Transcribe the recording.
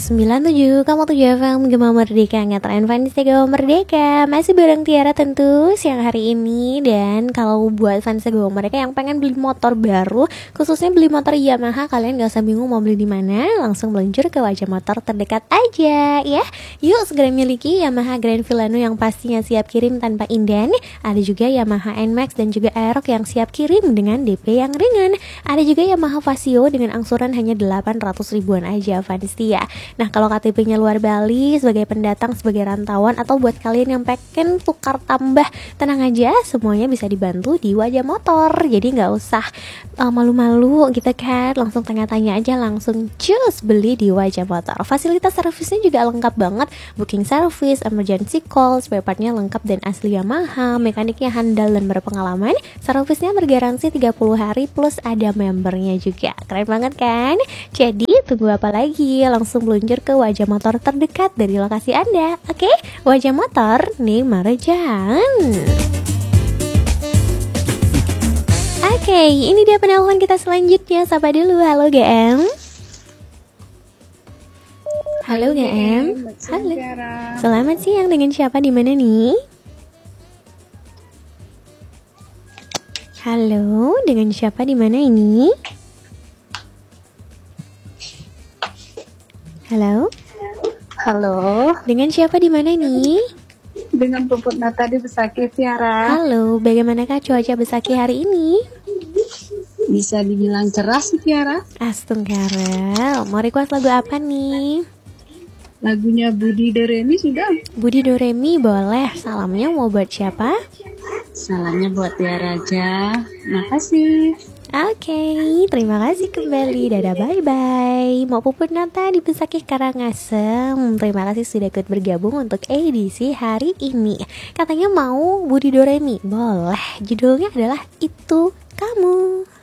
97,7 FM Gema Merdeka, ngetren fans Gema Merdeka. Masih bareng Tiara tentu siang hari ini. Dan kalau buat fans Gema Merdeka yang pengen beli motor baru, khususnya beli motor Yamaha, kalian gak usah bingung mau beli di mana, langsung meluncur ke Wajah Motor terdekat aja ya. Yuk segera miliki Yamaha Grand Filano yang pastinya siap kirim tanpa inden. Ada juga Yamaha NMAX dan juga Aerox yang siap kirim dengan DP yang ringan. Ada juga Yamaha Vasio dengan angsuran hanya 800 ribuan aja fans Tia. Nah, kalau KTP-nya luar Bali, sebagai pendatang, sebagai rantauan, atau buat kalian yang pengen tukar tambah, tenang aja, semuanya bisa dibantu di Wajah Motor. Jadi nggak usah malu-malu gitu kan, langsung tanya-tanya aja, langsung cus beli di Wajah Motor. Fasilitas servisnya juga lengkap banget, booking service, emergency call, spare partnya lengkap dan asli Yamaha, mekaniknya handal dan berpengalaman, servisnya bergaransi 30 hari plus ada membernya juga. Keren banget kan? Jadi tunggu apa lagi? Langsung meluncur ke Wajah Motor terdekat dari lokasi Anda. Oke? Wajah Motor nih Marjan. Oke, ini dia penelpon kita selanjutnya. Sapa dulu. Halo GM. Halo GM. Halo. Selamat siang, dengan siapa di mana nih? Halo, dengan siapa di mana ini? Halo. Halo. Dengan siapa di mana nih? Dengan Puput Nata di Besaki, Tiara. Halo, bagaimanakah cuaca Besaki hari ini? Bisa dibilang cerah sih, Tiara. Astungkarel, mau request lagu apa nih? Lagunya Budi Doremi sudah. Budi Doremi boleh. Salamnya mau buat siapa? Salamnya buat Tiara aja. Makasih. Oke, terima kasih kembali. Dadah, bye-bye. Mau Puput Nata di Besaki Karangasem. Terima kasih sudah ikut bergabung untuk edisi hari ini. Katanya mau Budi Doremi. Boleh, judulnya adalah Itu Kamu.